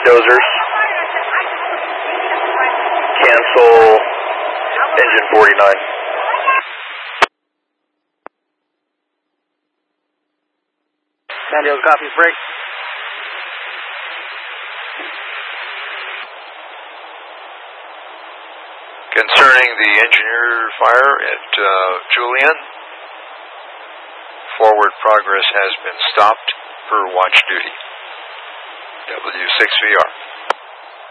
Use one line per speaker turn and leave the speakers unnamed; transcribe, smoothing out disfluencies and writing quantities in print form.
dozers. Cancel engine 49.
San Diego copies, break.
Concerning the engineer fire at Julian, forward progress has been stopped per watch duty. W6VR.